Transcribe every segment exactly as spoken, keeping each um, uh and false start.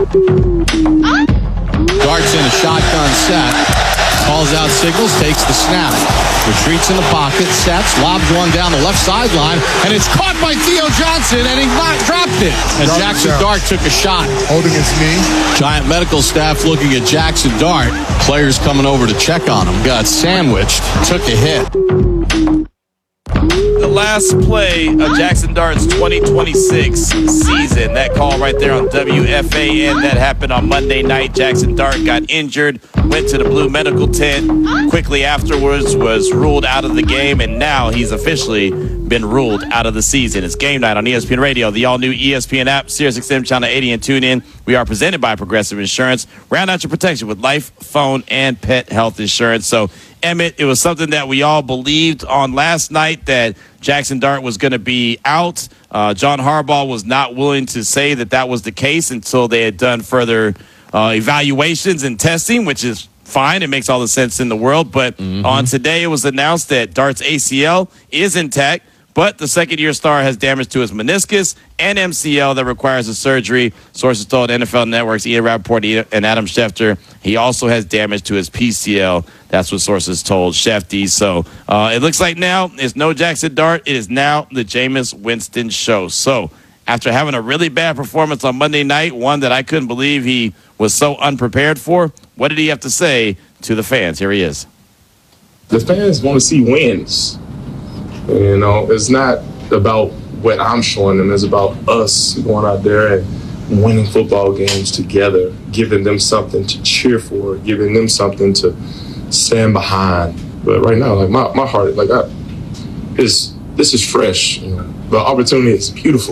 Dart's in a shotgun set. Calls out signals, takes the snap. Retreats in the pocket, sets, lobs one down the left sideline, and it's caught by Theo Johnson, and he not dropped it. And Jackson Dart took a shot. Holding his knee. Giant medical staff looking at Jackson Dart. Players coming over to check on him. Got sandwiched, took a hit. The last play of Jackson Dart's twenty twenty-six season. That call right there on W F A N. That happened on Monday night. Jackson Dart got injured, went to the Blue Medical Tent. Quickly afterwards was ruled out of the game, and now he's officially been ruled out of the season. It's game night on E S P N Radio, the all-new E S P N app, Sirius X M Channel eighty, and tune in. We are presented by Progressive Insurance. Round out your protection with life, phone, and pet health insurance. So, Emmett, it was something that we all believed on last night that Jackson Dart was going to be out. Uh, John Harbaugh was not willing to say that that was the case until they had done further uh, evaluations and testing, which is fine. It makes all the sense in the world. But mm-hmm. on today, it was announced that Dart's A C L is intact, but the second-year star has damage to his meniscus and M C L that requires a surgery. Sources told N F L Network's Ian Rappaport and Adam Schefter. He also has damage to his P C L. That's what sources told Shefty. So uh, it looks like now it's no Jackson Dart. It is now the Jameis Winston show. So after having a really bad performance on Monday night, one that I couldn't believe he was so unprepared for, what did he have to say to the fans? Here he is. The fans want to see wins. You know, it's not about what I'm showing them. It's about us going out there and winning football games together, giving them something to cheer for, giving them something to stand behind. But right now, like my, my heart, like I, is this is fresh. You know, the opportunity is beautiful.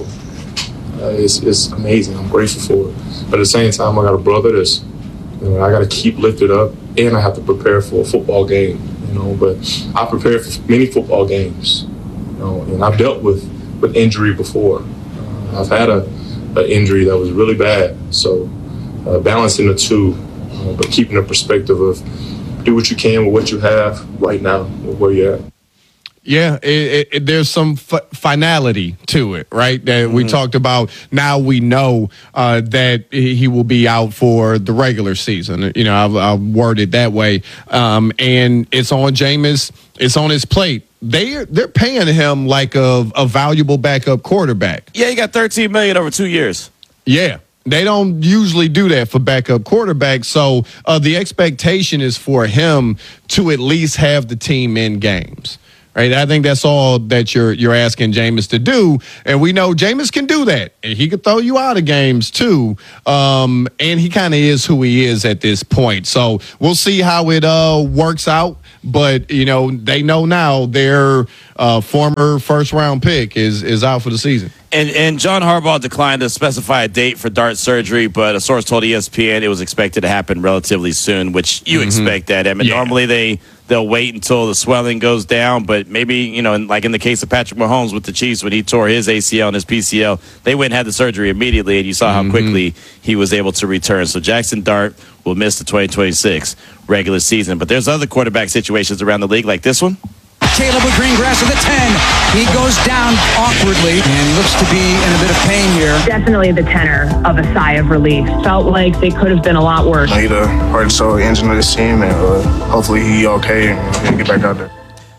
Uh, it's it's amazing. I'm grateful for it. But at the same time, I got a brother that's, you know, I got to keep lifted up, and I have to prepare for a football game. You know, but I prepared for many football games, you know, and I've dealt with, with injury before. Uh, I've had a, a injury that was really bad. So uh, balancing the two, uh, but keeping the perspective of do what you can with what you have right now, with where you're at. Yeah, it, it, there's some f- finality to it, right? That mm-hmm. we talked about. Now we know uh, that he will be out for the regular season. You know, I'll, I'll word it that way. Um, and it's on Jameis. It's on his plate. They they're paying him like a, a valuable backup quarterback. Yeah, he got thirteen million dollars over two years. Yeah. They don't usually do that for backup quarterbacks. So uh, the expectation is for him to at least have the team in games. Right, I think that's all that you're you're asking Jameis to do, and we know Jameis can do that. He could throw you out of games too, um, and he kind of is who he is at this point. So we'll see how it uh, works out. But you know, they know now their uh, former first round pick is is out for the season. And and John Harbaugh declined to specify a date for Dart surgery, but a source told E S P N it was expected to happen relatively soon, which you mm-hmm. expect that. I mean, yeah. normally they. They'll wait until the swelling goes down, but maybe, you know, like in the case of Patrick Mahomes with the Chiefs when he tore his A C L and his P C L, they went and had the surgery immediately, and you saw how mm-hmm. quickly he was able to return. So Jackson Dart will miss the twenty twenty-six regular season. But there's other quarterback situations around the league like this one. Caleb with Greengrass at the ten. He goes down awkwardly and looks to be in a bit of pain here. Definitely the tenor of a sigh of relief. Felt like they could have been a lot worse. He's the heart and soul engine of this team, and uh, hopefully he okay and can get back out there.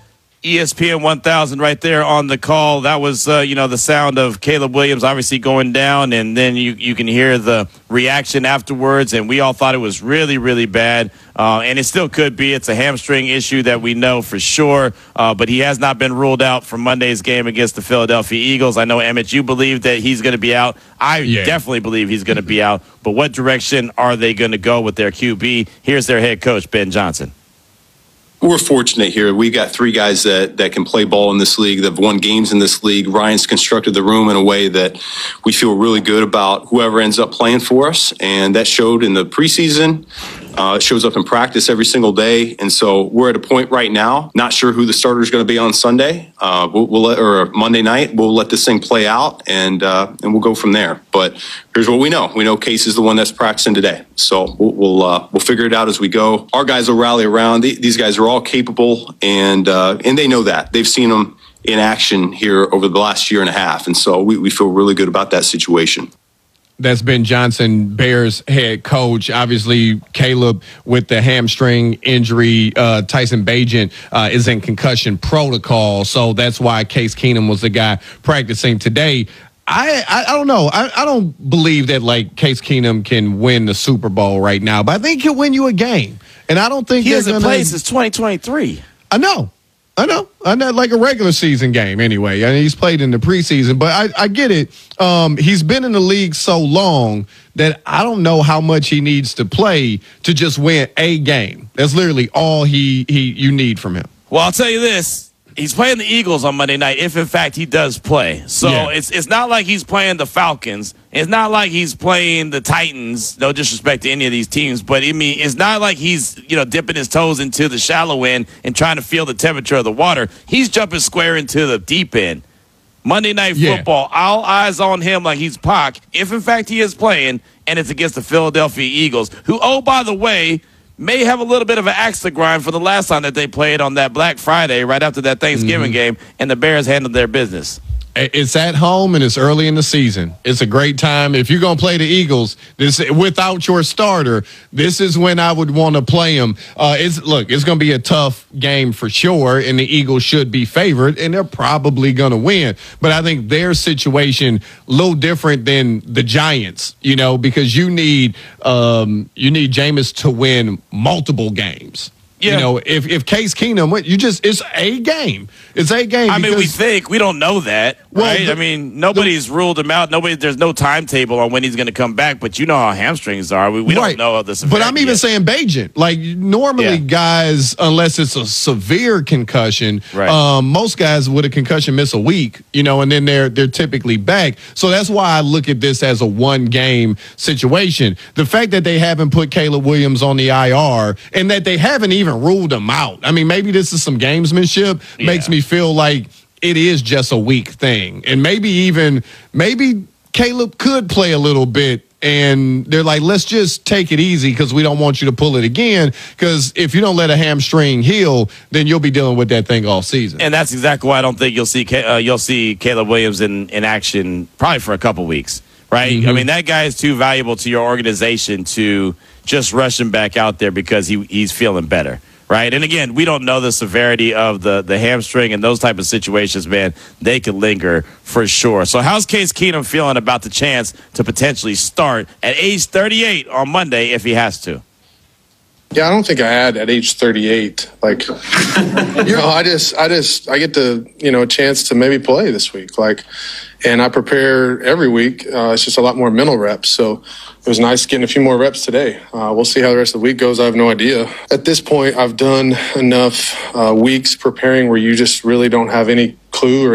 E S P N one thousand right there on the call. That was, uh, you know, the sound of Caleb Williams obviously going down, and then you, you can hear the reaction afterwards, and we all thought it was really, really bad, uh, and it still could be. It's a hamstring issue that we know for sure, uh, but he has not been ruled out for Monday's game against the Philadelphia Eagles. I know, Emmett, you believe that he's going to be out. I yeah. definitely believe he's going to be out, but what direction are they going to go with their Q B? Here's their head coach, Ben Johnson. We're fortunate here. We got three guys that, that can play ball in this league, that have won games in this league. Ryan's constructed the room in a way that we feel really good about whoever ends up playing for us, and that showed in the preseason. Uh, it shows up in practice every single day, and so we're at a point right now, not sure who the starter is going to be on Sunday uh, we'll, we'll let, or Monday night. We'll let this thing play out, and uh, and we'll go from there. But here's what we know. We know Case is the one that's practicing today, so we'll we'll, uh, we'll figure it out as we go. Our guys will rally around. These guys are all capable, and uh, and they know that. They've seen them in action here over the last year and a half, and so we, we feel really good about that situation. that's Ben Johnson, Bears head coach. Obviously, Caleb with the hamstring injury. Uh, Tyson Bagent uh, is in concussion protocol, so that's why Case Keenum was the guy practicing today. I, I, I don't know. I, I don't believe that, like, Case Keenum can win the Super Bowl right now, but I think he'll win you a game. And I don't think he hasn't gonna, played since twenty twenty-three. I know. I know. I know, like a regular season game anyway. I mean, he's played in the preseason, but I, I get it. Um, he's been in the league so long that I don't know how much he needs to play to just win a game. That's literally all he, he you need from him. Well, I'll tell you this. He's playing the Eagles on Monday night, if in fact he does play. So Yeah. it's it's not like he's playing the Falcons. It's not like he's playing the Titans. No disrespect to any of these teams, but I mean, it's not like he's, you know, dipping his toes into the shallow end and trying to feel the temperature of the water. He's jumping square into the deep end. Monday Night Yeah. Football, all eyes on him like he's Pac, if in fact he is playing, and it's against the Philadelphia Eagles, who, oh, by the way, may have a little bit of an axe to grind for the last time that they played on that Black Friday right after that Thanksgiving Mm-hmm. game, and the Bears handled their business. It's at home and it's early in the season. It's a great time. If you're going to play the Eagles this without your starter, this is when I would want to play them. Uh, it's look, it's going to be a tough game for sure, and the Eagles should be favored, and they're probably going to win. But I think their situation a little different than the Giants, you know, because you need um, you need Jameis to win multiple games. Yeah. You know, if if Case Keenum went, you just it's a game. It's a game. I mean, we because- think we don't know that, Well, right? the- I mean, nobody's ruled him out. Nobody, there's no timetable on when he's going to come back. But you know how hamstrings are. We, we Right. don't know the severity. But I'm even yet. saying Bagent. Like normally, Yeah. guys, unless it's a severe concussion, Right. um, most guys with a concussion miss a week, you know, and then they're they're typically back. So that's why I look at this as a one game situation. The fact that they haven't put Caleb Williams on the I R and that they haven't even ruled him out. I mean, maybe this is some gamesmanship. Yeah. Makes me feel like it is just a week thing, and maybe even maybe Caleb could play a little bit. And they're like, let's just take it easy because we don't want you to pull it again. Because if you don't let a hamstring heal, then you'll be dealing with that thing all season. And that's exactly why I don't think you'll see Ca- uh, you'll see Caleb Williams in, in action probably for a couple weeks, right? Mm-hmm. I mean, that guy is too valuable to your organization to just rush him back out there because he he's feeling better, right? And again, we don't know the severity of the the hamstring and those type of situations, man. They could linger for sure. So how's Case Keenum feeling about the chance to potentially start at age thirty-eight on Monday if he has to? Yeah, I don't think I had at age thirty-eight. Like, you know, I just, I just, I get to, you know, a chance to maybe play this week. Like, and I prepare every week. Uh, it's just a lot more mental reps. So it was nice getting a few more reps today. Uh, we'll see how the rest of the week goes. I have no idea. At this point, I've done enough uh, weeks preparing where you just really don't have any clue or